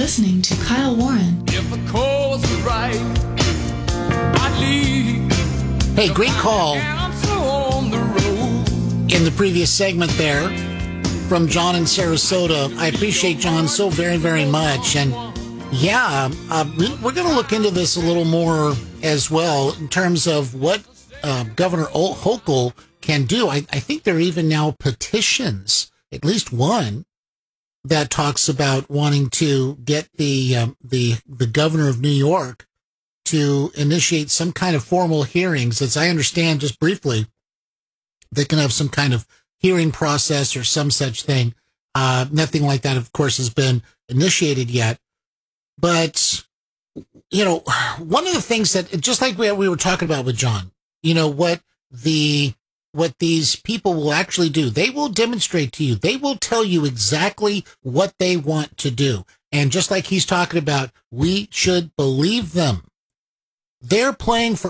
listening to Kyle Warren. If the course is right, I leave. Hey, great call And I'm so on the road. in the previous segment there from John in Sarasota. I appreciate John so very, very much. And yeah, we're going to look into this a little more as well in terms of what Governor Hochul can do. I think there are even now petitions, at least one, that talks about wanting to get the governor of New York to initiate some kind of formal hearings. As I understand, just briefly, they can have some kind of hearing process or some such thing. Nothing like that, of course, has been initiated yet. But, you know, one of the things that, just like we were talking about with John, you know, what these people will actually do, they will demonstrate to you. They will tell you exactly what they want to do. And just like he's talking about, we should believe them. They're playing for